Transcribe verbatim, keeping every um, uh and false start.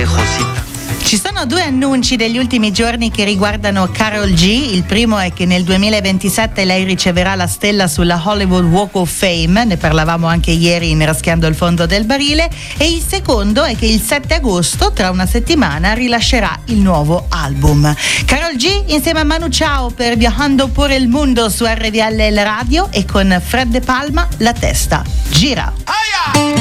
Josita. Ci sono due annunci degli ultimi giorni che riguardano Karol G. Il primo è che nel duemilaventisette lei riceverà la stella sulla Hollywood Walk of Fame, ne parlavamo anche ieri in Raschiando il fondo del barile, e il secondo è che il sette agosto, tra una settimana, rilascerà il nuovo album. Karol G insieme a Manu Chao per Viajando por el Mundo su R V L Radio, e con Fred De Palma La Testa Gira.